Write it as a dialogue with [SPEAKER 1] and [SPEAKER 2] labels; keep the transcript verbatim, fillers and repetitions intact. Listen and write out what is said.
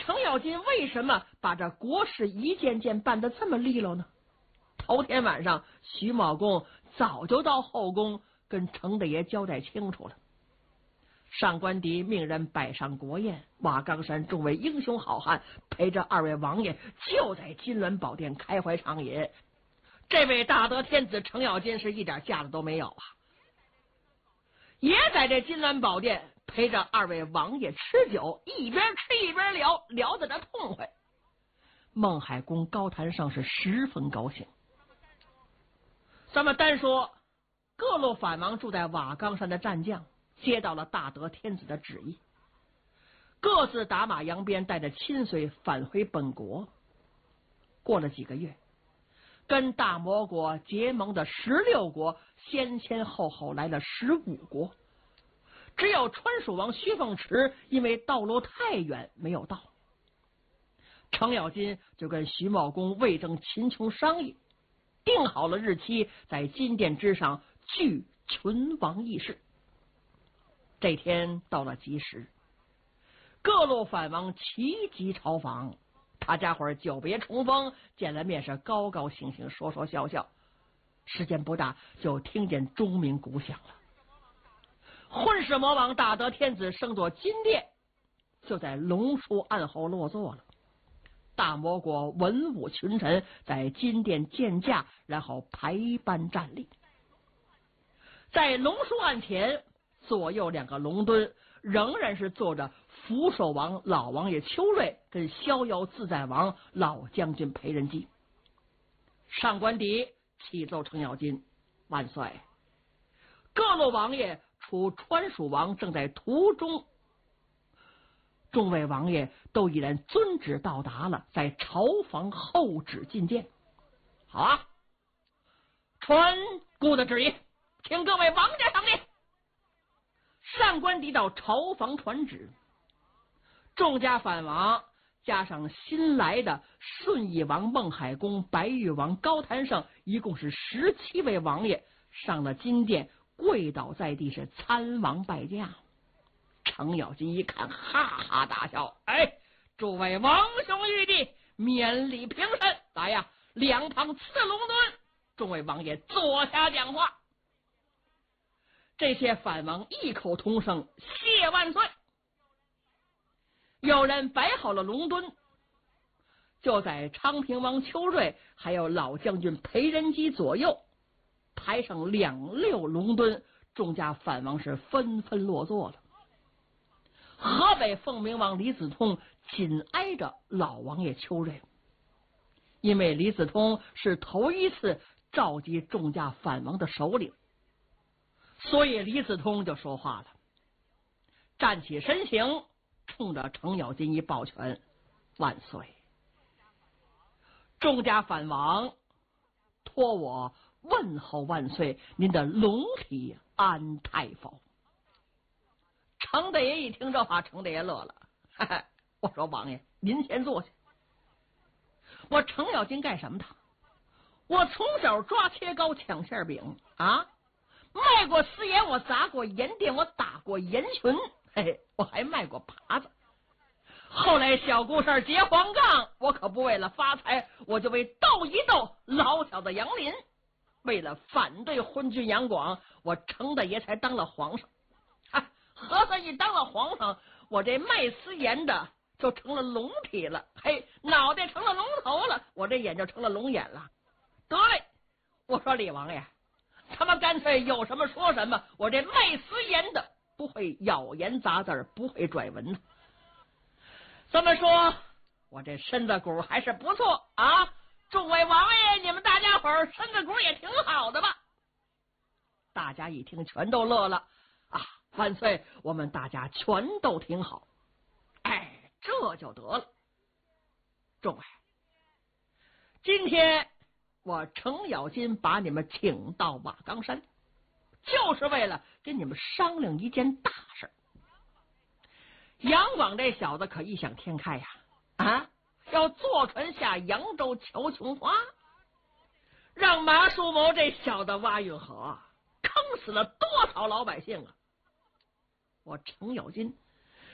[SPEAKER 1] 程咬金为什么把这国事一件件办得这么利落呢？头天晚上，徐茂公早就到后宫跟程大爷交代清楚了。上官迪命人摆上国宴，瓦岗山众位英雄好汉陪着二位王爷就在金銮宝殿开怀畅饮。这位大德天子程咬金是一点架子都没有啊，也在这金銮宝殿陪着二位王爷吃酒，一边吃一边聊，聊得这痛快。孟海公高谈胜是十分高兴。咱们单说各路反王住在瓦岗山的战将接到了大德天子的旨意，各自打马扬鞭，带着亲随返回本国。过了几个月，跟大魔国结盟的十六国先先后后来了十五国，只有川蜀王徐凤池因为道路太远没有到。程咬金就跟徐茂公、魏征、秦琼商议，定好了日期，在金殿之上聚群王议事。这天到了吉时，各路反王齐集朝访，大家伙久别重逢，见了面是高高兴兴，说说笑笑。时间不大，就听见钟鸣鼓响了。混世魔王大德天子升座金殿，就在龙树案后落座了。大魔国文武群臣在金殿见驾，然后排班站立。在龙树案前，左右两个龙墩仍然是坐着福寿王老王爷邱瑞跟逍遥自在王老将军裴仁基。上官迪启奏程咬金：万岁！各路王爷除川蜀王正在途中，众位王爷都已然遵旨到达了，在朝房候旨觐见。好啊，传孤的旨意，请各位王家上列。上官迪到朝房传旨，众家反王加上新来的顺义王孟海公、白玉王高谈胜，一共是十七位王爷上了金殿，跪倒在地，是参王拜驾。程咬金一看，哈哈大笑：“哎，诸位王兄玉帝，免礼平身，来呀，两旁刺龙墩，众位王爷坐下讲话。”这些反王异口同声：“谢万岁！”有人摆好了龙墩，就在昌平王邱瑞还有老将军裴仁基左右排上两溜龙墩，众家反王是纷纷落座了。河北凤鸣王李子通紧挨着老王爷邱瑞，因为李子通是头一次召集众家反王的首领，所以李子通就说话了，站起身形，冲着程咬金一抱拳：“万岁！众家反王托我问候万岁，您的龙体安泰否？”程大爷一听这话，程大爷乐了：“哈哈，我说王爷，您先坐下。我程咬金干什么的？我从小抓切糕、抢馅饼啊，卖过私盐，我砸过盐店，我打过盐群，嘿嘿，我还卖过耙子。后来小姑事结黄杠，我可不为了发财，我就为斗一斗老小的杨林。为了反对昏君杨广，我程大爷才当了皇上。啊，合算一当了皇上，我这卖私盐的就成了龙体了，嘿，脑袋成了龙头了，我这眼就成了龙眼了。得嘞，我说李王爷，他们干脆有什么说什么，我这卖私盐的不会咬言杂字，不会拽文呢。这么说，我这身子骨还是不错啊！众位王爷，你们大家伙儿身子骨也挺好的吧？大家一听，全都乐了啊！万岁，我们大家全都挺好。哎，这就得了。众位，今天我程咬金把你们请到瓦岗山，就是为了跟你们商量一件大事。杨广这小子可异想天开呀！啊，要坐船下扬州求琼花，让马树谋这小子挖运河，坑死了多少老百姓啊！我程咬金